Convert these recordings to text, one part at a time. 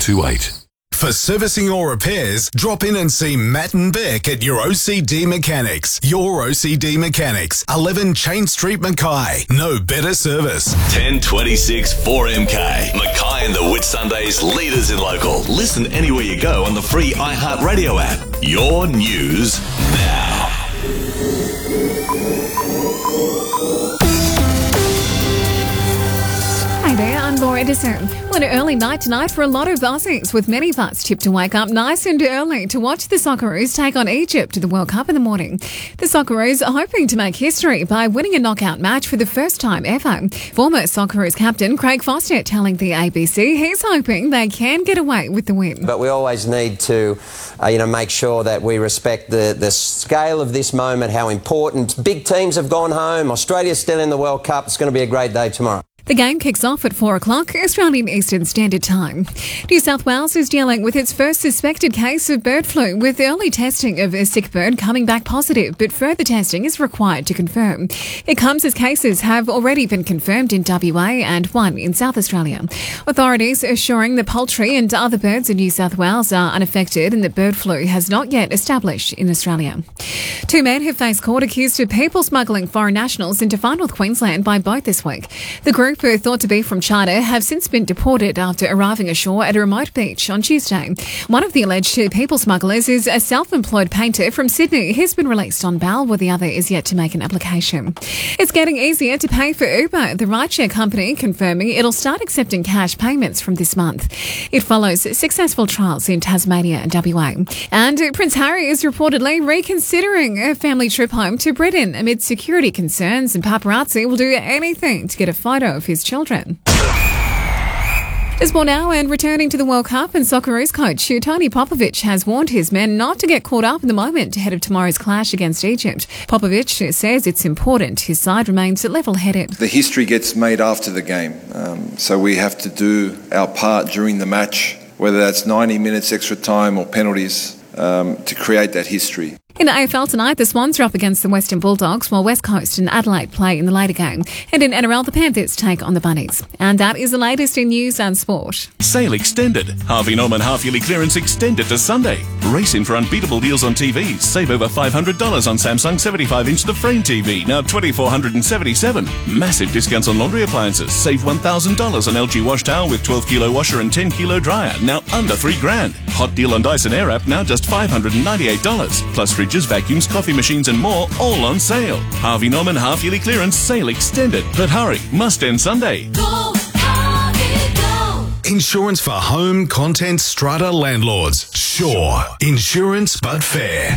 428. For servicing or repairs, drop in and see Matt and Beck at your OCD Mechanics. Your OCD Mechanics, 11 Chain Street, Mackay. No better service. 1026 4MK. Mackay and the Whitsundays, leaders in local. Listen anywhere you go on the free iHeartRadio app. Your news now. Hi there, I'm Laura Edison. Well, an early night tonight for a lot of Aussies, with many of us tipped to wake up nice and early to watch the Socceroos take on Egypt at the World Cup in the morning. The Socceroos are hoping to make history by winning a knockout match for the first time ever. Former Socceroos captain Craig Foster telling the ABC he's hoping they can get away with the win. But we always need to, make sure that we respect the scale of this moment, how important. Big teams have gone home. Australia's still in the World Cup. It's going to be a great day tomorrow. The game kicks off at 4 o'clock, Australian Eastern Standard Time. New South Wales is dealing with its first suspected case of bird flu, with early testing of a sick bird coming back positive, but further testing is required to confirm. It comes as cases have already been confirmed in WA and one in South Australia. Authorities assuring the poultry and other birds in New South Wales are unaffected and that bird flu has not yet established in Australia. Two men have faced court accused of people smuggling foreign nationals into far north Queensland by boat this week. The group, who are thought to be from China, have since been deported after arriving ashore at a remote beach on Tuesday. One of the alleged people smugglers is a self-employed painter from Sydney. He's been released on bail, while the other is yet to make an application. It's getting easier to pay for Uber, the rideshare company confirming it'll start accepting cash payments from this month. It follows successful trials in Tasmania and WA. And Prince Harry is reportedly reconsidering a family trip home to Britain amid security concerns, and paparazzi will do anything to get a photo of his children. There's more now, and returning to the World Cup, and Socceroos coach Tony Popovic has warned his men not to get caught up in the moment ahead of tomorrow's clash against Egypt. Popovic says it's important his side remains level-headed. The history gets made after the game, so we have to do our part during the match, whether that's 90 minutes extra time or penalties, to create that history. In the AFL tonight, the Swans are up against the Western Bulldogs, while West Coast and Adelaide play in the later game. And in NRL, the Panthers take on the Bunnies. And that is the latest in news and sport. Sale extended. Harvey Norman half-yearly clearance extended to Sunday. Race in for unbeatable deals on TVs. Save over $500 on Samsung 75-inch The Frame TV, now $2,477. Massive discounts on laundry appliances. Save $1,000 on LG wash towel with 12-kilo washer and 10-kilo dryer, now under $3,000. Hot deal on Dyson Airwrap, now just $598. Plus fridges, vacuums, coffee machines and more, all on sale. Harvey Norman half-yearly clearance sale extended. But hurry, must end Sunday. Go, Harvey, go. Insurance for home, content, strata landlords. Sure. Insurance but fair.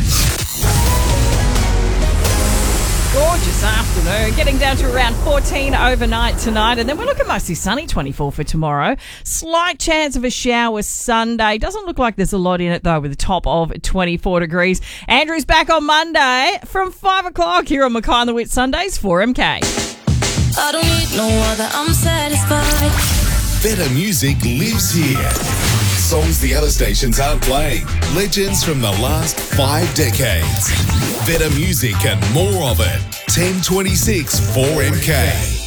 Gorgeous afternoon, getting down to around 14 overnight tonight, and then we're looking mostly sunny, 24 for tomorrow. Slight chance of a shower Sunday. Doesn't look like there's a lot in it though, with a top of 24 degrees. Andrew's back on Monday from 5 o'clock here on Mackay and the Whitsundays 4MK. I don't need no other, I'm satisfied. Better music lives here. Songs the other stations aren't playing. Legends from the last 5 decades. Better music and more of it. 1026 4MK.